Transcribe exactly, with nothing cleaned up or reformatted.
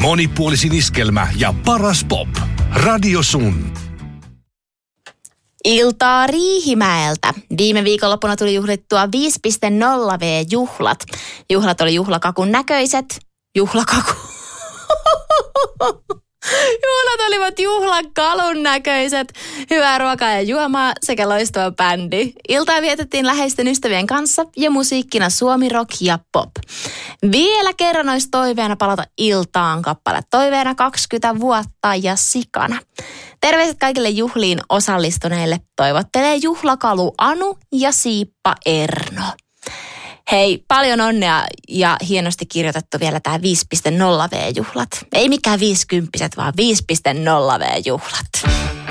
Monipuolisin iskelmä ja paras pop. Radio Sun. Iltaa Riihimäeltä. Viime viikonloppuna tuli juhlittua viisi piste nolla V-juhlat. Juhlat oli juhlakakun näköiset. Juhlakaku. Juhlat olivat juhlakalun näköiset. Hyvää ruokaa ja juomaa sekä loistava bändi. Iltaa vietettiin läheisten ystävien kanssa ja musiikkina suomi, rock ja pop. Vielä kerran olisi toiveena palata iltaan kappale. Toiveena kaksikymmentä vuotta ja sikana. Terveiset kaikille juhliin osallistuneille. Toivottelee juhlakalu Anu ja Siippa Erno. Hei, paljon onnea ja hienosti kirjoitettu vielä tämä viisi piste nolla V-juhlat. Ei mikään viisikymppiset, vaan viisi piste nolla V-juhlat.